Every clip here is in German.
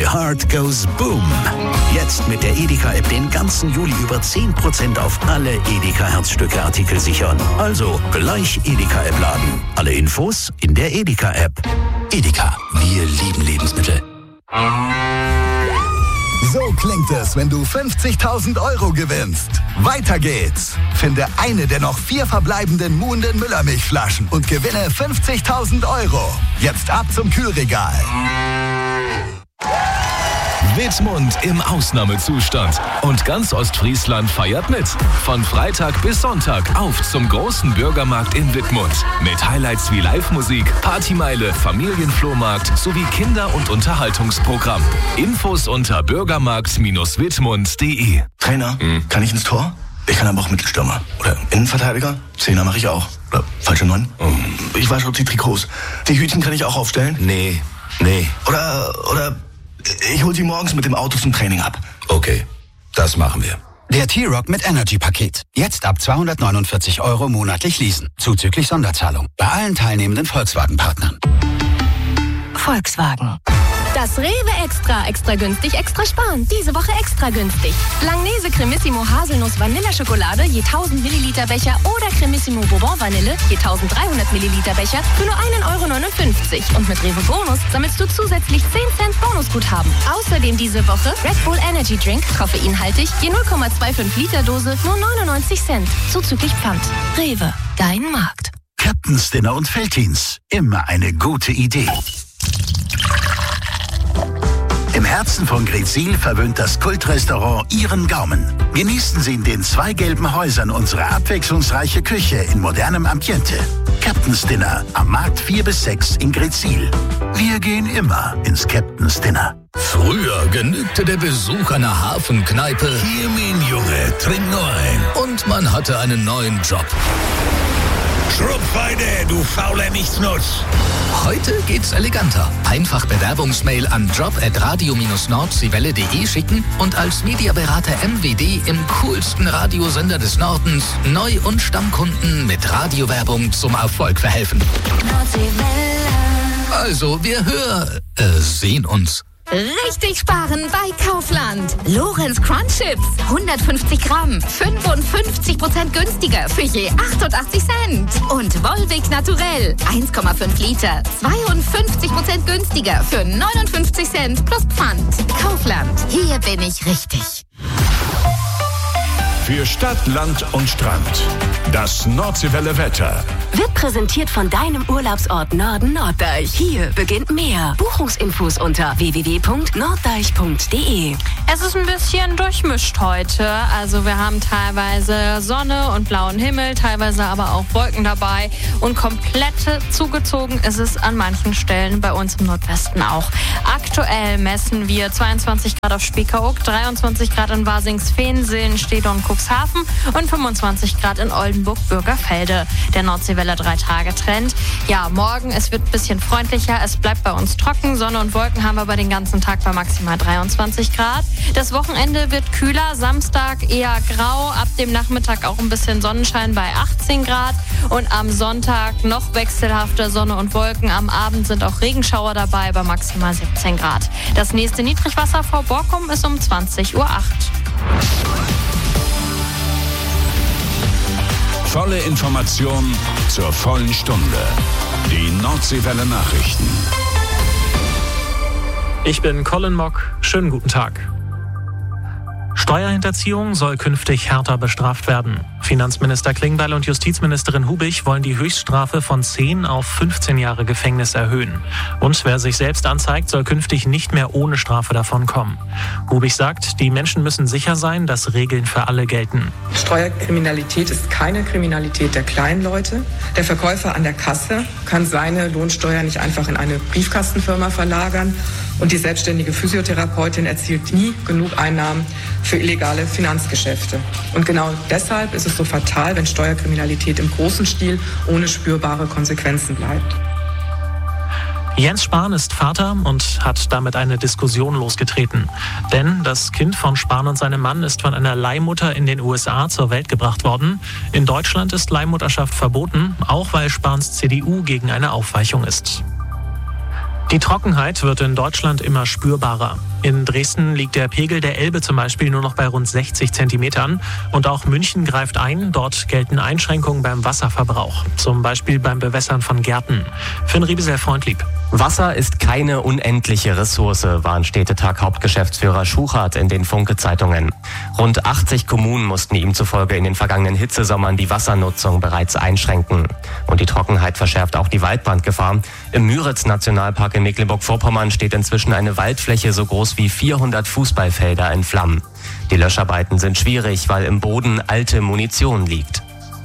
heart goes boom. Jetzt mit der Edeka-App den ganzen Juli über 10% auf alle Edeka-Herzstücke-Artikel sichern. Also gleich Edeka-App laden. Alle Infos in der Edeka-App. Edeka, wir lieben Lebensmittel. So klingt es, wenn du 50.000 € gewinnst. Weiter geht's. Finde eine der noch 4 verbleibenden Muhnden Müllermilchflaschen und gewinne 50.000 €. Jetzt ab zum Kühlregal. Wittmund im Ausnahmezustand. Und ganz Ostfriesland feiert mit. Von Freitag bis Sonntag auf zum großen Bürgermarkt in Wittmund. Mit Highlights wie Live-Musik, Partymeile, Familienflohmarkt sowie Kinder- und Unterhaltungsprogramm. Infos unter bürgermarkt-wittmund.de. Trainer, kann ich ins Tor? Ich kann aber auch Mittelstürmer. Oder Innenverteidiger? Zehner mache ich auch. Oder falsche 9? Ich wasche auch die Trikots. Die Hütchen kann ich auch aufstellen? Nee. Oder ich hol sie morgens mit dem Auto zum Training ab. Okay, das machen wir. Der T-Rock mit Energy-Paket. Jetzt ab 249 € monatlich leasen. Zuzüglich Sonderzahlung. Bei allen teilnehmenden Volkswagen-Partnern. Volkswagen. Das Rewe extra günstig, extra sparen. Diese Woche extra günstig. Langnese Cremissimo Haselnuss Vanilleschokolade je 1000 Milliliter Becher oder Cremissimo Bourbon Vanille je 1300 Milliliter Becher für nur 1,59 €. Und mit Rewe Bonus sammelst du zusätzlich 10 Cent Bonusguthaben. Außerdem diese Woche Red Bull Energy Drink, koffeinhaltig, je 0,25 Liter Dose, nur 99 Cent. Zuzüglich Pfand. Rewe, dein Markt. Captain's Dinner und Felddienst. Immer eine gute Idee. Im Herzen von Gretzil verwöhnt das Kultrestaurant Ihren Gaumen. Genießen Sie in den 2 gelben Häusern unsere abwechslungsreiche Küche in modernem Ambiente. Captain's Dinner am Markt 4 bis 6 in Gretzil. Wir gehen immer ins Captain's Dinner. Früher genügte der Besuch einer Hafenkneipe. Hier, mein Junge, trink nur ein. Und man hatte einen neuen Job. Schrupfweide, du fauler Nichtsnutz. Heute geht's eleganter. Einfach Bewerbungsmail an job@radio-nordseewelle.de schicken und als Mediaberater MWD im coolsten Radiosender des Nordens Neu- und Stammkunden mit Radiowerbung zum Erfolg verhelfen. Also, wir sehen uns. Richtig sparen bei Kaufland. Lorenz Crunch Chips, 150 Gramm, 55% günstiger für je 88 Cent. Und Volvic Naturell, 1,5 Liter, 52% günstiger für 59 Cent plus Pfand. Kaufland, hier bin ich richtig. Für Stadt, Land und Strand. Das Nordseewelle Wetter. Wird präsentiert von deinem Urlaubsort Norden Norddeich. Hier beginnt mehr. Buchungsinfos unter www.norddeich.de. Es ist ein bisschen durchmischt heute. Also wir haben teilweise Sonne und blauen Himmel, teilweise aber auch Wolken dabei. Und komplett zugezogen ist es an manchen Stellen bei uns im Nordwesten auch. Aktuell messen wir 22 Grad auf Spiekeroog, 23 Grad in Wasings-Feensiln, Stede und Cuxhaven und 25 Grad in Oldenburg-Bürgerfelde. Der Nordseewelle 3-Tage-Trend. Ja, morgen, es wird ein bisschen freundlicher. Es bleibt bei uns trocken. Sonne und Wolken haben wir aber den ganzen Tag bei maximal 23 Grad. Das Wochenende wird kühler. Samstag eher grau. Ab dem Nachmittag auch ein bisschen Sonnenschein bei 18 Grad. Und am Sonntag noch wechselhafte Sonne und Wolken. Am Abend sind auch Regenschauer dabei bei maximal 17 Grad. Das nächste Niedrigwasser vor Borkum ist um 20:08 Uhr. Volle Information zur vollen Stunde. Die Nordseewelle Nachrichten. Ich bin Colin Mock. Schönen guten Tag. Steuerhinterziehung soll künftig härter bestraft werden. Finanzminister Klingbeil und Justizministerin Hubig wollen die Höchststrafe von 10 auf 15 Jahre Gefängnis erhöhen. Und wer sich selbst anzeigt, soll künftig nicht mehr ohne Strafe davonkommen. Hubig sagt, die Menschen müssen sicher sein, dass Regeln für alle gelten. Steuerkriminalität ist keine Kriminalität der kleinen Leute. Der Verkäufer an der Kasse kann seine Lohnsteuer nicht einfach in eine Briefkastenfirma verlagern. Und die selbstständige Physiotherapeutin erzielt nie genug Einnahmen für illegale Finanzgeschäfte. Und genau deshalb ist es so fatal, wenn Steuerkriminalität im großen Stil ohne spürbare Konsequenzen bleibt. Jens Spahn ist Vater und hat damit eine Diskussion losgetreten. Denn das Kind von Spahn und seinem Mann ist von einer Leihmutter in den USA zur Welt gebracht worden. In Deutschland ist Leihmutterschaft verboten, auch weil Spahns CDU gegen eine Aufweichung ist. Die Trockenheit wird in Deutschland immer spürbarer. In Dresden liegt der Pegel der Elbe zum Beispiel nur noch bei rund 60 Zentimetern. Und auch München greift ein. Dort gelten Einschränkungen beim Wasserverbrauch. Zum Beispiel beim Bewässern von Gärten. Finn Riebesel, Freundlieb. Wasser ist keine unendliche Ressource, warnt Städtetag-Hauptgeschäftsführer Schuchart in den Funke-Zeitungen. Rund 80 Kommunen mussten ihm zufolge in den vergangenen Hitzesommern die Wassernutzung bereits einschränken. Und die Trockenheit verschärft auch die Waldbrandgefahr. Im Müritz-Nationalpark in Mecklenburg-Vorpommern steht inzwischen eine Waldfläche so groß wie 400 Fußballfelder in Flammen. Die Löscharbeiten sind schwierig, weil im Boden alte Munition liegt.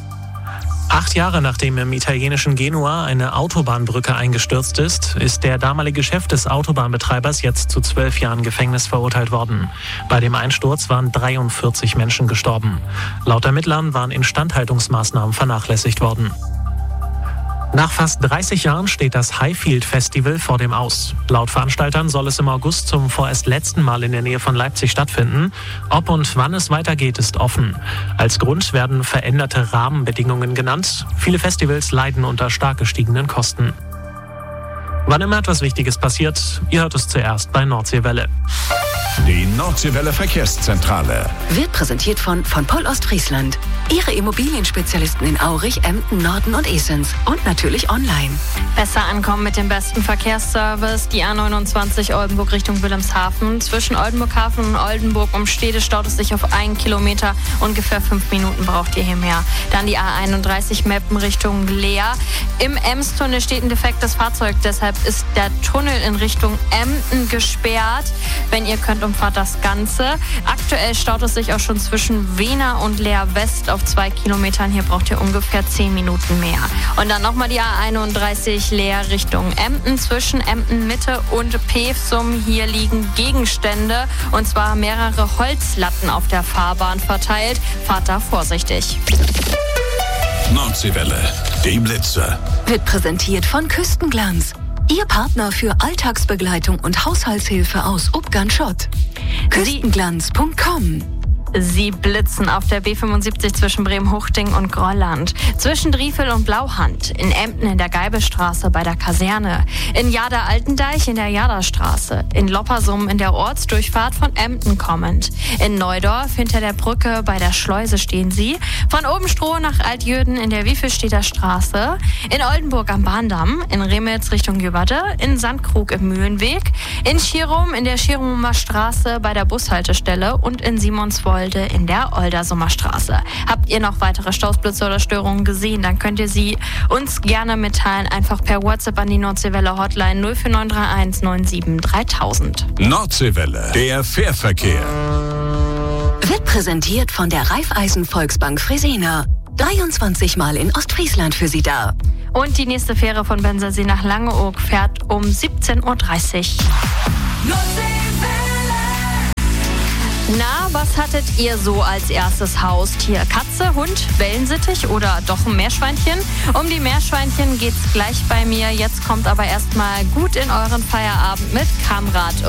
8 Jahre nachdem im italienischen Genua eine Autobahnbrücke eingestürzt ist der damalige Chef des Autobahnbetreibers jetzt zu 12 Jahren Gefängnis verurteilt worden. Bei dem Einsturz waren 43 Menschen gestorben. Laut Ermittlern waren Instandhaltungsmaßnahmen vernachlässigt worden. Nach fast 30 Jahren steht das Highfield Festival vor dem Aus. Laut Veranstaltern soll es im August zum vorerst letzten Mal in der Nähe von Leipzig stattfinden. Ob und wann es weitergeht, ist offen. Als Grund werden veränderte Rahmenbedingungen genannt. Viele Festivals leiden unter stark gestiegenen Kosten. Wann immer etwas Wichtiges passiert, ihr hört es zuerst bei Nordseewelle. Die Nordseewelle Verkehrszentrale wird präsentiert von Poll Ostfriesland. Ihre Immobilienspezialisten in Aurich, Emden, Norden und Esens. Und natürlich online. Besser ankommen mit dem besten Verkehrsservice. Die A29 Oldenburg Richtung Wilhelmshaven. Zwischen Oldenburghafen und Oldenburg um Stede staut es sich auf 1 Kilometer. Ungefähr 5 Minuten braucht ihr hier mehr. Dann die A31 Meppen Richtung Leer. Im Ems-Tunnel steht ein defektes Fahrzeug. Deshalb ist der Tunnel in Richtung Emden gesperrt. Wenn ihr könnt, umfahrt das Ganze. Aktuell staut es sich auch schon zwischen Wehner und Leer West auf 2 Kilometern. Hier braucht ihr ungefähr 10 Minuten mehr. Und dann nochmal die A31 Leer Richtung Emden. Zwischen Emden Mitte und Pevsum. Hier liegen Gegenstände. Und zwar mehrere Holzlatten auf der Fahrbahn verteilt. Fahrt da vorsichtig. Nordseewelle, die Blitze. Wird präsentiert von Küstenglanz. Ihr Partner für Alltagsbegleitung und Haushaltshilfe aus Ubgan-Schott. Küstenglanz.com. Sie blitzen auf der B75 zwischen Bremen-Huchting und Grolland, zwischen Driefel und Blauhand, in Emden in der Geibelstraße bei der Kaserne, in Jada-Altendeich in der Jadastraße, in Loppersum in der Ortsdurchfahrt von Emden kommend, in Neudorf hinter der Brücke bei der Schleuse stehen Sie, von Obenstroh nach Altjürden in der Wiefelstädter Straße, in Oldenburg am Bahndamm, in Remitz Richtung Jüberde, in Sandkrug im Mühlenweg, in Schirum in der Schirumer Straße bei der Bushaltestelle und in Simonswolde in der Oldersumer Straße. Habt ihr noch weitere Stausblitze oder Störungen gesehen, dann könnt ihr sie uns gerne mitteilen. Einfach per WhatsApp an die Nordseewelle Hotline 04931 97 3000. Nordseewelle, der Fährverkehr. Wird präsentiert von der Raiffeisen Volksbank Fresenius. 23 Mal in Ostfriesland für Sie da. Und die nächste Fähre von Bensersee nach Langeoog fährt um 17.30 Uhr. Na, was hattet ihr so als erstes Haustier? Katze, Hund, Wellensittich oder doch ein Meerschweinchen? Um die Meerschweinchen geht's gleich bei mir. Jetzt kommt aber erstmal gut in euren Feierabend mit Kamrat.